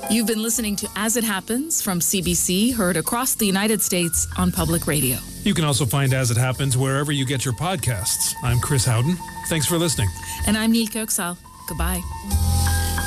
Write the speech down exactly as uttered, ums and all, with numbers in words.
You've been listening to As It Happens from C B C, heard across the United States on public radio. You can also find As It Happens wherever you get your podcasts. I'm Chris Howden. Thanks for listening. And I'm Neil Kirksal. Goodbye.